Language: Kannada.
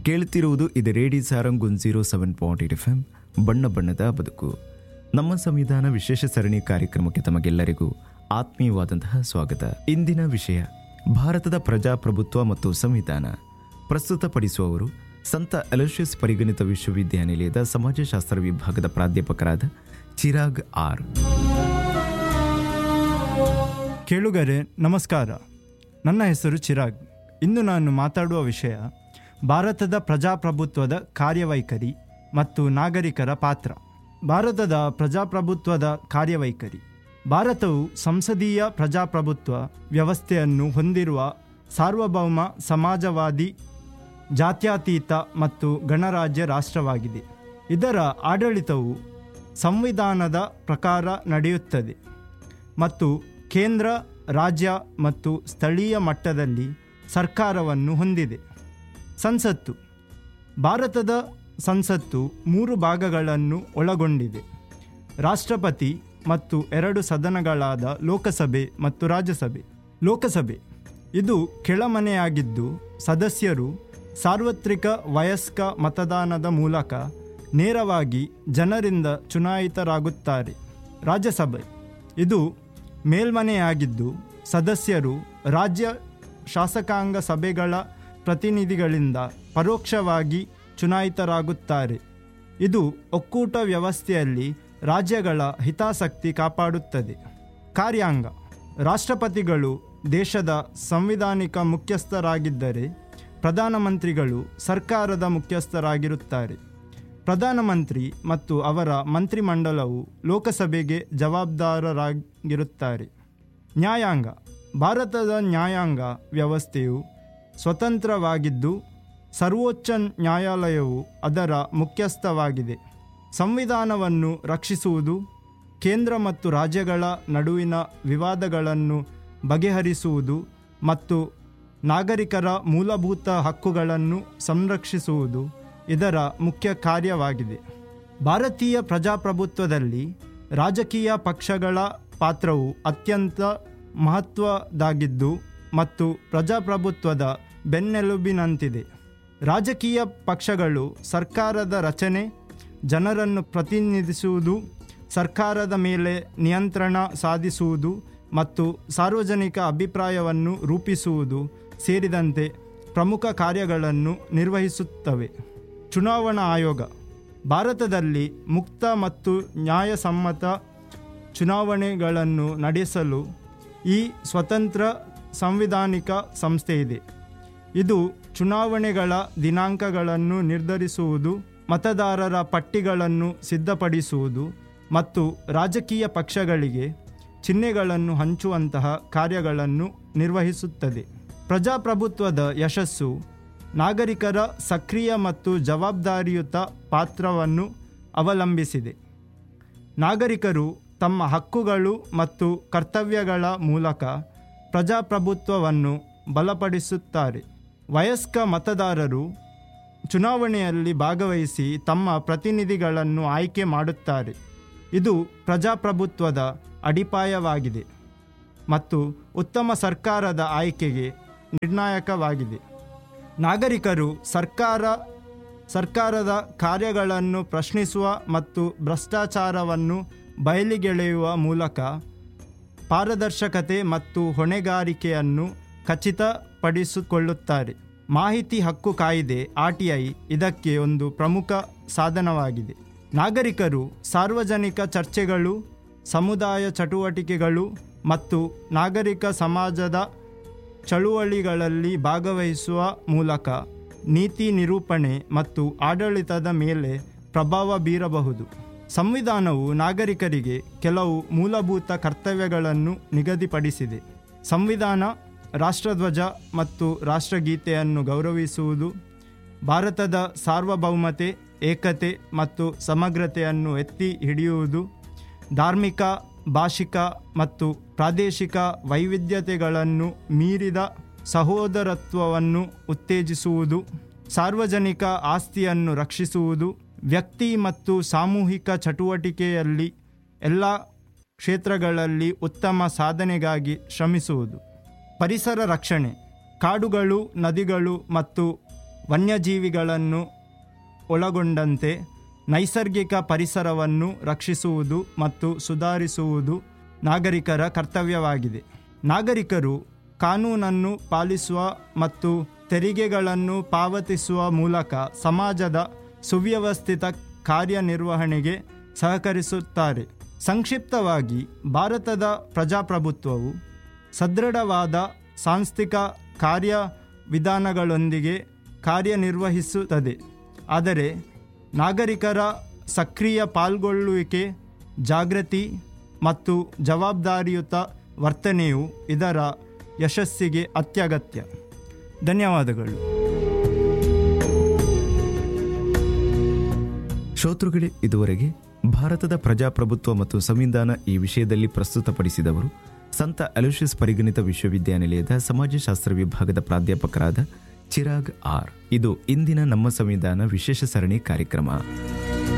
ಕೇಳುತ್ತಿರುವುದು ಇದು ರೇಡಿಯೋ ಸಾರಂಗ್ 107.8 FM ಬಣ್ಣ ಬಣ್ಣದ ಬದುಕು. ನಮ್ಮ ಸಂವಿಧಾನ ವಿಶೇಷ ಸರಣಿ ಕಾರ್ಯಕ್ರಮಕ್ಕೆ ತಮಗೆಲ್ಲರಿಗೂ ಆತ್ಮೀಯವಾದಂತಹ ಸ್ವಾಗತ. ಇಂದಿನ ವಿಷಯ ಭಾರತದ ಪ್ರಜಾಪ್ರಭುತ್ವ ಮತ್ತು ಸಂವಿಧಾನ. ಪ್ರಸ್ತುತಪಡಿಸುವವರು ಸಂತ ಅಲೋಷಿಯಸ್ ಪರಿಗಣಿತ ವಿಶ್ವವಿದ್ಯಾನಿಲಯದ ಸಮಾಜಶಾಸ್ತ್ರ ವಿಭಾಗದ ಪ್ರಾಧ್ಯಾಪಕರಾದ ಚಿರಾಗ್ ಆರ್. ಕೇಳುಗರೆ ನಮಸ್ಕಾರ. ನನ್ನ ಹೆಸರು ಚಿರಾಗ್. ಇಂದು ನಾನು ಮಾತಾಡುವ ವಿಷಯ ಭಾರತದ ಪ್ರಜಾಪ್ರಭುತ್ವದ ಕಾರ್ಯವೈಖರಿ ಮತ್ತು ನಾಗರಿಕರ ಪಾತ್ರ. ಭಾರತದ ಪ್ರಜಾಪ್ರಭುತ್ವದ ಕಾರ್ಯವೈಖರಿ. ಭಾರತವು ಸಂಸದೀಯ ಪ್ರಜಾಪ್ರಭುತ್ವ ವ್ಯವಸ್ಥೆಯನ್ನು ಹೊಂದಿರುವ ಸಾರ್ವಭೌಮ ಸಮಾಜವಾದಿ ಜಾತ್ಯತೀತ ಮತ್ತು ಗಣರಾಜ್ಯ ರಾಷ್ಟ್ರವಾಗಿದೆ. ಇದರ ಆಡಳಿತವು ಸಂವಿಧಾನದ ಪ್ರಕಾರ ನಡೆಯುತ್ತದೆ ಮತ್ತು ಕೇಂದ್ರ, ರಾಜ್ಯ ಮತ್ತು ಸ್ಥಳೀಯ ಮಟ್ಟದಲ್ಲಿ ಸರ್ಕಾರವನ್ನು ಹೊಂದಿದೆ. ಸಂಸತ್ತು. ಭಾರತದ ಸಂಸತ್ತು 3 ಭಾಗಗಳನ್ನು ಒಳಗೊಂಡಿದೆ: ರಾಷ್ಟ್ರಪತಿ ಮತ್ತು 2 ಸದನಗಳಾದ ಲೋಕಸಭೆ ಮತ್ತು ರಾಜ್ಯಸಭೆ. ಲೋಕಸಭೆ ಇದು ಕೆಳಮನೆಯಾಗಿದ್ದು ಸದಸ್ಯರು ಸಾರ್ವತ್ರಿಕ ವಯಸ್ಕ ಮತದಾನದ ಮೂಲಕ ನೇರವಾಗಿ ಜನರಿಂದ ಚುನಾಯಿತರಾಗುತ್ತಾರೆ. ರಾಜ್ಯಸಭೆ ಇದು ಮೇಲ್ಮನೆಯಾಗಿದ್ದು ಸದಸ್ಯರು ರಾಜ್ಯ ಶಾಸಕಾಂಗ ಸಭೆಗಳ ಪ್ರತಿನಿಧಿಗಳಿಂದ ಪರೋಕ್ಷವಾಗಿ ಚುನಾಯಿತರಾಗುತ್ತಾರೆ. ಇದು ಒಕ್ಕೂಟ ವ್ಯವಸ್ಥೆಯಲ್ಲಿ ರಾಜ್ಯಗಳ ಹಿತಾಸಕ್ತಿ ಕಾಪಾಡುತ್ತದೆ. ಕಾರ್ಯಾಂಗ. ರಾಷ್ಟ್ರಪತಿಗಳು ದೇಶದ ಸಂವಿಧಾನಿಕ ಮುಖ್ಯಸ್ಥರಾಗಿದ್ದರೆ ಪ್ರಧಾನಮಂತ್ರಿಗಳು ಸರ್ಕಾರದ ಮುಖ್ಯಸ್ಥರಾಗಿರುತ್ತಾರೆ. ಪ್ರಧಾನಮಂತ್ರಿ ಮತ್ತು ಅವರ ಮಂತ್ರಿಮಂಡಲವು ಲೋಕಸಭೆಗೆ ಜವಾಬ್ದಾರರಾಗಿರುತ್ತಾರೆ. ನ್ಯಾಯಾಂಗ. ಭಾರತದ ನ್ಯಾಯಾಂಗ ವ್ಯವಸ್ಥೆಯು ಸ್ವತಂತ್ರವಾಗಿದ್ದು ಸರ್ವೋಚ್ಚ ನ್ಯಾಯಾಲಯವು ಅದರ ಮುಖ್ಯಸ್ಥವಾಗಿದೆ. ಸಂವಿಧಾನವನ್ನು ರಕ್ಷಿಸುವುದು, ಕೇಂದ್ರ ಮತ್ತು ರಾಜ್ಯಗಳ ನಡುವಿನ ವಿವಾದಗಳನ್ನು ಬಗೆಹರಿಸುವುದು ಮತ್ತು ನಾಗರಿಕರ ಮೂಲಭೂತ ಹಕ್ಕುಗಳನ್ನು ಸಂರಕ್ಷಿಸುವುದು ಇದರ ಮುಖ್ಯ ಕಾರ್ಯವಾಗಿದೆ. ಭಾರತೀಯ ಪ್ರಜಾಪ್ರಭುತ್ವದಲ್ಲಿ ರಾಜಕೀಯ ಪಕ್ಷಗಳ ಪಾತ್ರವು ಅತ್ಯಂತ ಮಹತ್ವದ್ದಾಗಿದ್ದು ಮತ್ತು ಪ್ರಜಾಪ್ರಭುತ್ವದ ಬೆನ್ನೆಲುಬಿನಂತಿದೆ. ರಾಜಕೀಯ ಪಕ್ಷಗಳು ಸರ್ಕಾರದ ರಚನೆ, ಜನರನ್ನು ಪ್ರತಿನಿಧಿಸುವುದು, ಸರ್ಕಾರದ ಮೇಲೆ ನಿಯಂತ್ರಣ ಸಾಧಿಸುವುದು ಮತ್ತು ಸಾರ್ವಜನಿಕ ಅಭಿಪ್ರಾಯವನ್ನು ರೂಪಿಸುವುದು ಸೇರಿದಂತೆ ಪ್ರಮುಖ ಕಾರ್ಯಗಳನ್ನು ನಿರ್ವಹಿಸುತ್ತವೆ. ಚುನಾವಣಾ ಆಯೋಗ. ಭಾರತದಲ್ಲಿ ಮುಕ್ತ ಮತ್ತು ನ್ಯಾಯಸಮ್ಮತ ಚುನಾವಣೆಗಳನ್ನು ನಡೆಸಲು ಈ ಸ್ವತಂತ್ರ ಸಂವಿಧಾನಿಕ ಸಂಸ್ಥೆಯಿದೆ. ಇದು ಚುನಾವಣೆಗಳ ದಿನಾಂಕಗಳನ್ನು ನಿರ್ಧರಿಸುವುದು, ಮತದಾರರ ಪಟ್ಟಿಗಳನ್ನು ಸಿದ್ಧಪಡಿಸುವುದು ಮತ್ತು ರಾಜಕೀಯ ಪಕ್ಷಗಳಿಗೆ ಚಿಹ್ನೆಗಳನ್ನು ಹಂಚುವಂತಹ ಕಾರ್ಯಗಳನ್ನು ನಿರ್ವಹಿಸುತ್ತದೆ. ಪ್ರಜಾಪ್ರಭುತ್ವದ ಯಶಸ್ಸು ನಾಗರಿಕರ ಸಕ್ರಿಯ ಮತ್ತು ಜವಾಬ್ದಾರಿಯುತ ಪಾತ್ರವನ್ನು ಅವಲಂಬಿಸಿದೆ. ನಾಗರಿಕರು ತಮ್ಮ ಹಕ್ಕುಗಳು ಮತ್ತು ಕರ್ತವ್ಯಗಳ ಮೂಲಕ ಪ್ರಜಾಪ್ರಭುತ್ವವನ್ನು ಬಲಪಡಿಸುತ್ತಾರೆ. ವಯಸ್ಕ ಮತದಾರರು ಚುನಾವಣೆಯಲ್ಲಿ ಭಾಗವಹಿಸಿ ತಮ್ಮ ಪ್ರತಿನಿಧಿಗಳನ್ನು ಆಯ್ಕೆ ಮಾಡುತ್ತಾರೆ. ಇದು ಪ್ರಜಾಪ್ರಭುತ್ವದ ಅಡಿಪಾಯವಾಗಿದೆ ಮತ್ತು ಉತ್ತಮ ಸರ್ಕಾರದ ಆಯ್ಕೆಗೆ ನಿರ್ಣಾಯಕವಾಗಿದೆ. ನಾಗರಿಕರು ಸರ್ಕಾರದ ಕಾರ್ಯಗಳನ್ನು ಪ್ರಶ್ನಿಸುವ ಮತ್ತು ಭ್ರಷ್ಟಾಚಾರವನ್ನು ಬಯಲಿಗೆಳೆಯುವ ಮೂಲಕ ಪಾರದರ್ಶಕತೆ ಮತ್ತು ಹೊಣೆಗಾರಿಕೆಯನ್ನು ಖಚಿತಪಡಿಸಿಕೊಳ್ಳುತ್ತಾರೆ. ಮಾಹಿತಿ ಹಕ್ಕು ಕಾಯ್ದೆ RTI ಇದಕ್ಕೆ ಒಂದು ಪ್ರಮುಖ ಸಾಧನವಾಗಿದೆ. ನಾಗರಿಕರು ಸಾರ್ವಜನಿಕ ಚರ್ಚೆಗಳು, ಸಮುದಾಯ ಚಟುವಟಿಕೆಗಳು ಮತ್ತು ನಾಗರಿಕ ಸಮಾಜದ ಚಳುವಳಿಗಳಲ್ಲಿ ಭಾಗವಹಿಸುವ ಮೂಲಕ ನೀತಿ ನಿರೂಪಣೆ ಮತ್ತು ಆಡಳಿತದ ಮೇಲೆ ಪ್ರಭಾವ ಬೀರಬಹುದು. ಸಂವಿಧಾನವು ನಾಗರಿಕರಿಗೆ ಕೆಲವು ಮೂಲಭೂತ ಕರ್ತವ್ಯಗಳನ್ನು ನಿಗದಿಪಡಿಸಿದೆ. ಸಂವಿಧಾನ ರಾಷ್ಟ್ರಧ್ವಜ ಮತ್ತು ರಾಷ್ಟ್ರಗೀತೆಯನ್ನು ಗೌರವಿಸುವುದು, ಭಾರತದ ಸಾರ್ವಭೌಮತೆ, ಏಕತೆ ಮತ್ತು ಸಮಗ್ರತೆಯನ್ನು ಎತ್ತಿ ಹಿಡಿಯುವುದು, ಧಾರ್ಮಿಕ, ಭಾಷಿಕ ಮತ್ತು ಪ್ರಾದೇಶಿಕ ವೈವಿಧ್ಯತೆಗಳನ್ನು ಮೀರಿದ ಸಹೋದರತ್ವವನ್ನು ಉತ್ತೇಜಿಸುವುದು, ಸಾರ್ವಜನಿಕ ಆಸ್ತಿಯನ್ನು ರಕ್ಷಿಸುವುದು, ವ್ಯಕ್ತಿ ಮತ್ತು ಸಾಮೂಹಿಕ ಚಟುವಟಿಕೆಯಲ್ಲಿ ಎಲ್ಲ ಕ್ಷೇತ್ರಗಳಲ್ಲಿ ಉತ್ತಮ ಸಾಧನೆಗಾಗಿ ಶ್ರಮಿಸುವುದು. ಪರಿಸರ ರಕ್ಷಣೆ. ಕಾಡುಗಳು, ನದಿಗಳು ಮತ್ತು ವನ್ಯಜೀವಿಗಳನ್ನು ಒಳಗೊಂಡಂತೆ ನೈಸರ್ಗಿಕ ಪರಿಸರವನ್ನು ರಕ್ಷಿಸುವುದು ಮತ್ತು ಸುಧಾರಿಸುವುದು ನಾಗರಿಕರ ಕರ್ತವ್ಯವಾಗಿದೆ. ನಾಗರಿಕರು ಕಾನೂನನ್ನು ಪಾಲಿಸುವ ಮತ್ತು ತೆರಿಗೆಗಳನ್ನು ಪಾವತಿಸುವ ಮೂಲಕ ಸಮಾಜದ ಸುವ್ಯವಸ್ಥಿತ ಕಾರ್ಯನಿರ್ವಹಣೆಗೆ ಸಹಕರಿಸುತ್ತಾರೆ. ಸಂಕ್ಷಿಪ್ತವಾಗಿ, ಭಾರತದ ಪ್ರಜಾಪ್ರಭುತ್ವವು ಸದೃಢವಾದ ಸಾಂಸ್ಥಿಕ ಕಾರ್ಯವಿಧಾನಗಳೊಂದಿಗೆ ಕಾರ್ಯನಿರ್ವಹಿಸುತ್ತದೆ, ಆದರೆ ನಾಗರಿಕರ ಸಕ್ರಿಯ ಪಾಲ್ಗೊಳ್ಳುವಿಕೆ, ಜಾಗೃತಿ ಮತ್ತು ಜವಾಬ್ದಾರಿಯುತ ವರ್ತನೆಯು ಇದರ ಯಶಸ್ಸಿಗೆ ಅತ್ಯಗತ್ಯ. ಧನ್ಯವಾದಗಳು. ಶ್ರೋತೃಗಳೇ, ಇದುವರೆಗೆ ಭಾರತದ ಪ್ರಜಾಪ್ರಭುತ್ವ ಮತ್ತು ಸಂವಿಧಾನ ಈ ವಿಷಯದಲ್ಲಿ ಪ್ರಸ್ತುತಪಡಿಸಿದವರು ಸಂತ ಅಲೋಷಿಯಸ್ ಪರಿಗಣಿತ ವಿಶ್ವವಿದ್ಯಾನಿಲಯದ ಸಮಾಜಶಾಸ್ತ್ರ ವಿಭಾಗದ ಪ್ರಾಧ್ಯಾಪಕರಾದ ಚಿರಾಗ್ ಆರ್. ಇದು ಇಂದಿನ ನಮ್ಮ ಸಂವಿಧಾನ ವಿಶೇಷ ಸರಣಿ ಕಾರ್ಯಕ್ರಮ.